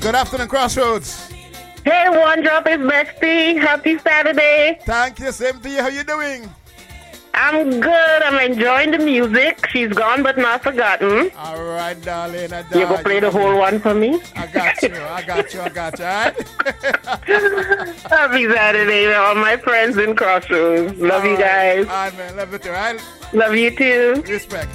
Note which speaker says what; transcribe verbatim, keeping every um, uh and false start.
Speaker 1: Good afternoon, Crossroads.
Speaker 2: Hey, One Drop is Bestie. Happy Saturday.
Speaker 1: Thank you. Same to you. How you doing?
Speaker 2: I'm good. I'm enjoying the music. She's gone but not forgotten.
Speaker 1: All right, darling. I
Speaker 2: You go play the whole one for me?
Speaker 1: I got you. I got you. I got you. All right?
Speaker 2: Happy Saturday to all my friends in Crossroads. Love
Speaker 1: all
Speaker 2: you
Speaker 1: right.
Speaker 2: guys.
Speaker 1: All right, man. Love you too, all right?
Speaker 2: Love you too.
Speaker 1: Respect.